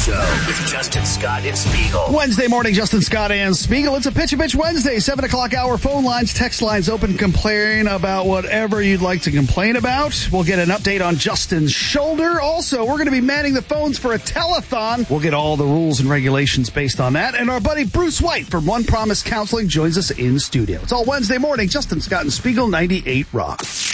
Show with Justin Scott and Spiegel. Wednesday morning, Justin Scott and Spiegel. It's a Pitch a Bitch Wednesday, 7 o'clock hour. Phone lines, text lines open. Complain about whatever you'd like to complain about. We'll get an update on Justin's shoulder. Also, we're going to be manning the phones for a telethon. We'll get all the rules and regulations based on that. And our buddy Bruce White from One Promise Counseling joins us in studio. It's all Wednesday morning. Justin Scott and Spiegel, 98 Rock.